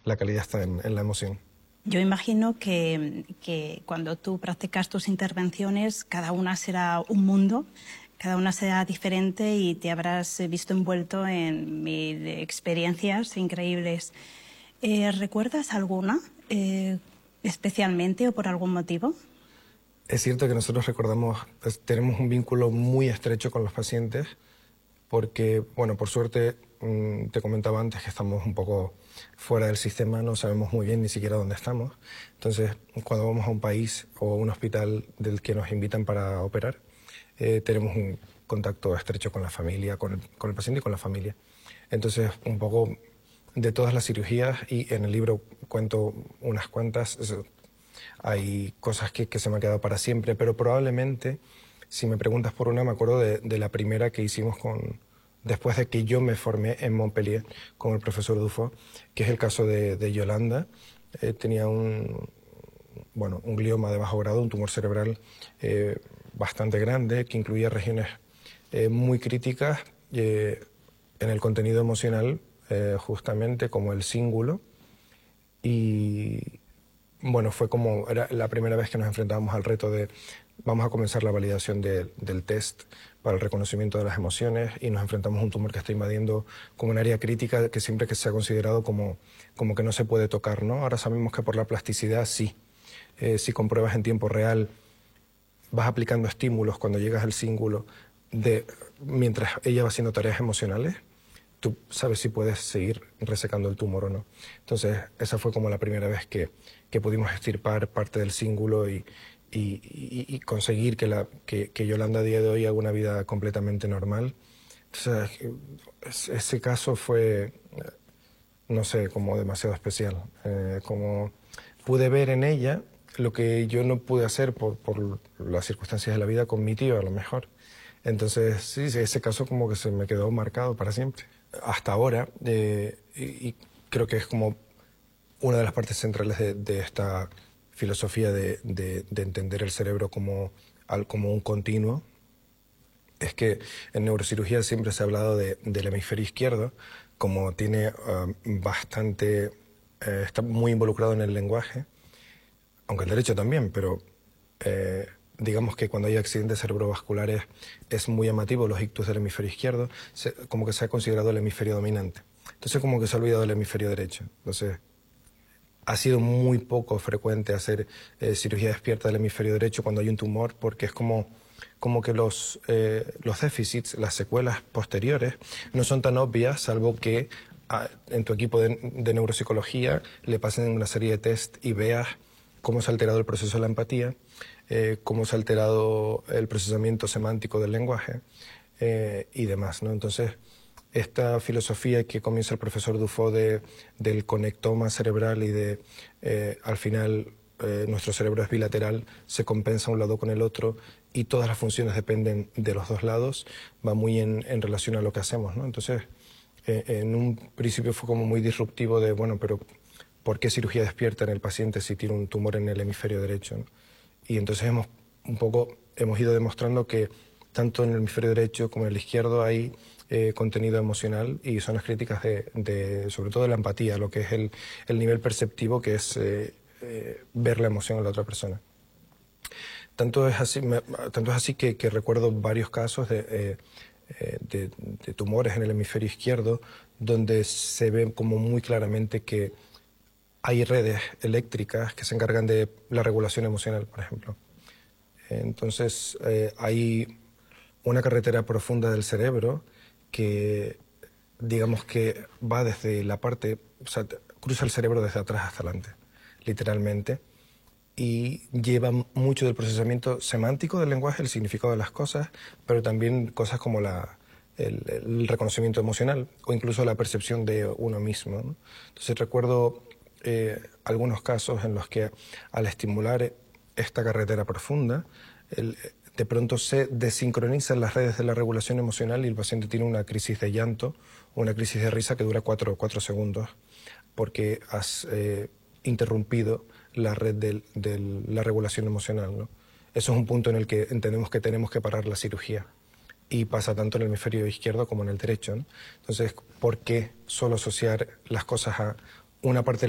la calidad está en la emoción. Yo imagino que cuando tú practicas tus intervenciones, cada una será un mundo, cada una será diferente y te habrás visto envuelto en mil experiencias increíbles. ¿Recuerdas alguna especialmente o por algún motivo? Es cierto que nosotros tenemos un vínculo muy estrecho con los pacientes porque, bueno, por suerte, te comentaba antes que estamos un poco fuera del sistema, no sabemos muy bien ni siquiera dónde estamos. Entonces, cuando vamos a un país o a un hospital del que nos invitan para operar, tenemos un contacto estrecho con la familia, con el paciente y con la familia. Entonces, un poco de todas las cirugías, y en el libro cuento unas cuantas, hay cosas que se me han quedado para siempre, pero probablemente, si me preguntas por una, me acuerdo de la primera que hicimos después de que yo me formé en Montpellier con el profesor Dufault, que es el caso de Yolanda. Tenía un glioma de bajo grado, un tumor cerebral bastante grande, que incluía regiones muy críticas en el contenido emocional, justamente como el cíngulo. Y bueno, era la primera vez que nos enfrentábamos al reto de vamos a comenzar la validación del test para el reconocimiento de las emociones, y nos enfrentamos a un tumor que está invadiendo como un área crítica que siempre que se ha considerado como que no se puede tocar, ¿no? Ahora sabemos que por la plasticidad sí. Si compruebas en tiempo real, vas aplicando estímulos cuando llegas al cíngulo mientras ella va haciendo tareas emocionales, tú sabes si puedes seguir resecando el tumor o no. Entonces, esa fue como la primera vez que pudimos extirpar parte del cíngulo y conseguir que Yolanda a día de hoy haga una vida completamente normal. Entonces, ese caso fue, no sé, como demasiado especial. Como pude ver en ella lo que yo no pude hacer por las circunstancias de la vida con mi tío, a lo mejor. Entonces, sí, ese caso como que se me quedó marcado para siempre. Hasta ahora, y creo que es como una de las partes centrales de esta filosofía de entender el cerebro como un continuo, es que en neurocirugía siempre se ha hablado del hemisferio izquierdo, como tiene está muy involucrado en el lenguaje, aunque el derecho también, pero digamos que cuando hay accidentes cerebrovasculares es muy llamativo los ictus del hemisferio izquierdo, como que se ha considerado el hemisferio dominante. Entonces como que se ha olvidado el hemisferio derecho. Entonces ha sido muy poco frecuente hacer cirugía despierta del hemisferio derecho cuando hay un tumor, porque es como que los déficits, las secuelas posteriores, no son tan obvias, salvo que en tu equipo de neuropsicología le pasen una serie de test y veas cómo se ha alterado el proceso de la empatía, cómo se ha alterado el procesamiento semántico del lenguaje y demás, ¿no? Entonces, esta filosofía que comienza el profesor Dufault del conectoma cerebral y al final nuestro cerebro es bilateral, se compensa un lado con el otro y todas las funciones dependen de los dos lados, va muy en relación a lo que hacemos, ¿no? Entonces, en un principio fue como muy disruptivo de, bueno, pero ¿por qué cirugía despierta en el paciente si tiene un tumor en el hemisferio derecho, ¿no? Y entonces hemos ido demostrando que tanto en el hemisferio derecho como en el izquierdo hay contenido emocional y zonas críticas sobre todo de la empatía, lo que es el nivel perceptivo, que es ver la emoción en la otra persona. Tanto es así que recuerdo varios casos de tumores en el hemisferio izquierdo donde se ve como muy claramente que hay redes eléctricas que se encargan de la regulación emocional, por ejemplo. Entonces, hay una carretera profunda del cerebro que, digamos que va desde la parte, o sea, cruza el cerebro desde atrás hasta adelante, literalmente, y lleva mucho del procesamiento semántico del lenguaje, el significado de las cosas, pero también cosas como el reconocimiento emocional o incluso la percepción de uno mismo, ¿no? Entonces recuerdo algunos casos en los que al estimular esta carretera profunda, de pronto se desincronizan las redes de la regulación emocional y el paciente tiene una crisis de llanto o una crisis de risa que dura 4 segundos porque has interrumpido la red de la regulación emocional, ¿no? Eso es un punto en el que entendemos que tenemos que parar la cirugía. Y pasa tanto en el hemisferio izquierdo como en el derecho, ¿no? Entonces, ¿por qué solo asociar las cosas a una parte